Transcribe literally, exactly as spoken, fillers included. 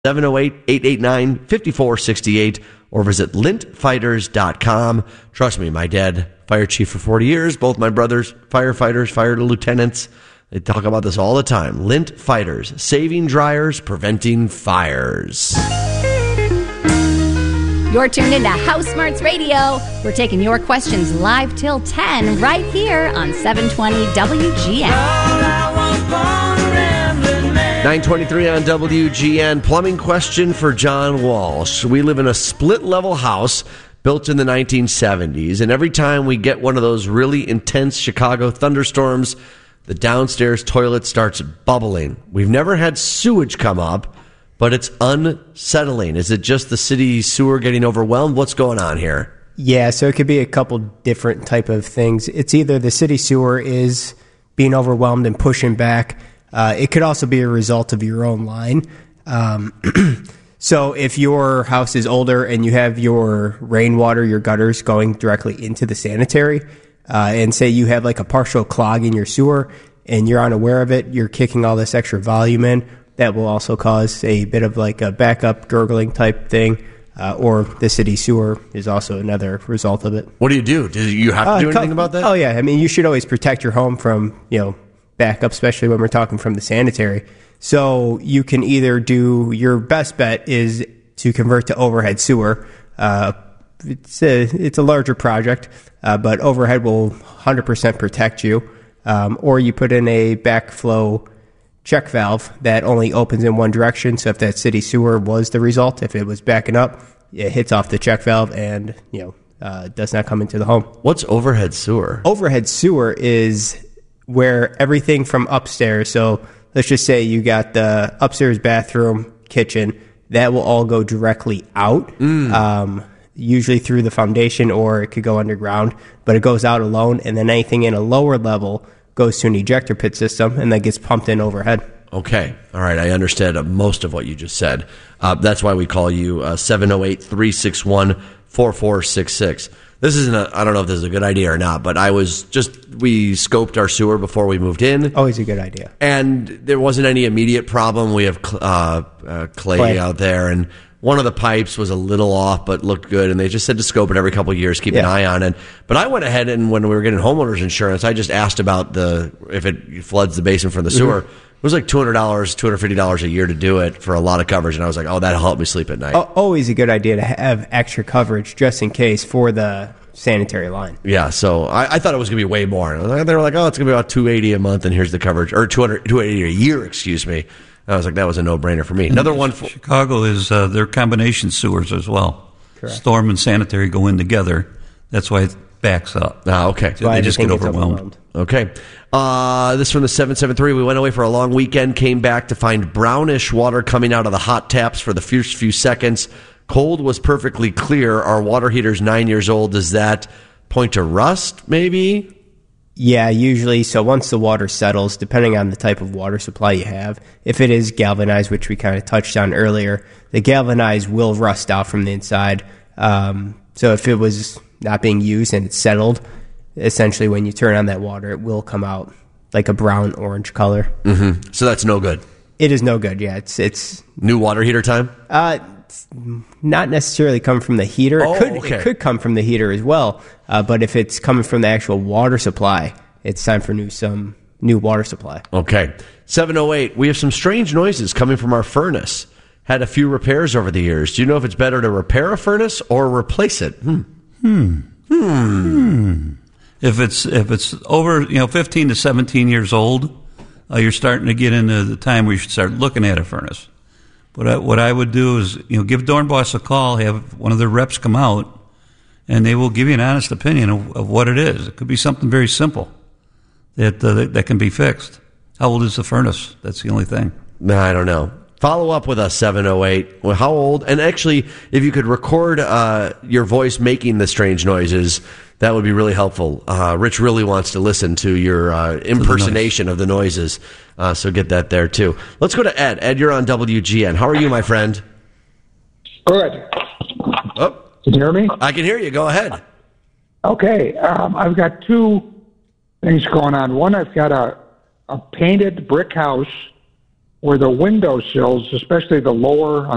seven oh eight, eight eight nine, five four six eight, or visit lint fighters dot com. Trust me, my dad, fire chief for forty years, both my brothers, firefighters, fire lieutenants. They talk about this all the time. Lint Fighters, saving dryers, preventing fires. You're tuned into House Smarts Radio. We're taking your questions live till ten right here on seven twenty W G N. nine twenty-three on W G N. Plumbing question for John Walsh. We live in a split-level house built in the nineteen seventies, and every time we get one of those really intense Chicago thunderstorms, the downstairs toilet starts bubbling. We've never had sewage come up, but it's unsettling. Is it just the city sewer getting overwhelmed? What's going on here? Yeah, so it could be a couple different type of things. It's either the city sewer is being overwhelmed and pushing back. Uh, it could also be a result of your own line. Um, so if your house is older and you have your rainwater, your gutters going directly into the sanitary, uh, and say you have like a partial clog in your sewer and you're unaware of it, you're kicking all this extra volume in, that will also cause a bit of like a backup gurgling type thing. Uh, or the city sewer is also another result of it. What do you do? Do you have to uh, do anything co- about that? Oh, yeah. I mean, you should always protect your home from, you know, backup, especially when we're talking from the sanitary. So you can either do, your best bet is to convert to overhead sewer. Uh, it's a it's a larger project, uh, but overhead will one hundred percent protect you. Um, or you put in a backflow check valve that only opens in one direction. So if that city sewer was the result, if it was backing up, it hits off the check valve and, you know, uh, does not come into the home. What's overhead sewer? Overhead sewer is where everything from upstairs, so let's just say you got the upstairs bathroom, kitchen, that will all go directly out, mm. um, usually through the foundation, or it could go underground, but it goes out alone, and then anything in a lower level goes to an ejector pit system, and that gets pumped in overhead. Okay. All right. I understand uh, most of what you just said. Uh, that's why we call you uh, seven oh eight, three six one, four four six six. This isn't a, I don't know if this is a good idea or not, but I was just, we scoped our sewer before we moved in. Always a good idea. And there wasn't any immediate problem. We have uh, uh, clay, clay out there, and one of the pipes was a little off, but looked good, and they just said to scope it every couple of years, keep yeah. an eye on it. But I went ahead, and when we were getting homeowners insurance, I just asked about the if it floods the basement from the sewer. Mm-hmm. It was like two hundred dollars, two hundred fifty dollars a year to do it for a lot of coverage, and I was like, oh, that'll help me sleep at night. Oh, always a good idea to have extra coverage just in case for the sanitary line. Yeah, so I, I thought it was going to be way more. They were like, oh, it's going to be about two hundred eighty dollars a month, and here's the coverage, or two hundred, two hundred eighty dollars a year, excuse me. I was like, that was a no-brainer for me. Another one for Chicago is uh, their combination sewers as well. Correct. Storm and sanitary go in together. That's why it backs up. Ah, okay. So they just get overwhelmed. overwhelmed. Okay. Uh, this from the seven seven three. We went away for a long weekend, came back to find brownish water coming out of the hot taps for the first few seconds. Cold was perfectly clear. Our water heater's nine years old. Does that point to rust, maybe? Yeah, usually. So once the water settles, depending on the type of water supply you have, if it is galvanized, which we kind of touched on earlier, the galvanized will rust out from the inside. Um, so if it was not being used and it's settled, essentially when you turn on that water, it will come out like a brown orange color. Mm-hmm. So that's no good. It is no good. Yeah, it's it's new water heater time. Uh, it's not necessarily come from the heater. Oh, it could okay. it could come from the heater as well. Uh, but if it's coming from the actual water supply, it's time for new some new water supply. Okay, seven oh eight. We have some strange noises coming from our furnace. Had a few repairs over the years. Do you know if it's better to repair a furnace or replace it? Hmm. Hmm. Hmm. hmm. If it's if it's over, you know, fifteen to seventeen years old, uh, you're starting to get into the time where you should start looking at a furnace. But I, what I would do is, you know, give Dornbos a call, have one of their reps come out, and they will give you an honest opinion of, of what it is. It could be something very simple that, uh, that that can be fixed. How old is the furnace? That's the only thing. No, I don't know. Follow up with us, seven oh eight. Well, how old? And actually, if you could record uh, your voice making the strange noises, that would be really helpful. Uh, Rich really wants to listen to your uh, impersonation of the noises, uh, so get that there, too. Let's go to Ed. Ed, you're on W G N. How are you, my friend? Good. Oh, can you hear me? I can hear you. Go ahead. Okay. Um, I've got two things going on. One, I've got a, a painted brick house where the windowsills, especially the lower on